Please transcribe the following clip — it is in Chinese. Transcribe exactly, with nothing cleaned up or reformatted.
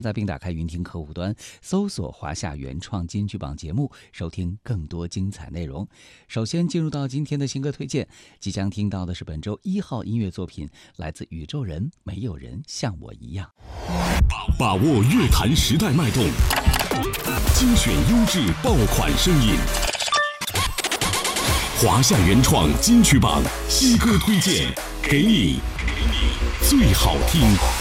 在并打开云听客户端，搜索华夏原创金曲榜节目，收听更多精彩内容。首先进入到今天的新歌推荐，即将听到的是本周一号音乐作品，来自宇宙人，没有人像我一样。 把握乐坛时代脉动，精选优质爆款声音。华夏原创金曲榜新歌推荐，给你最好听。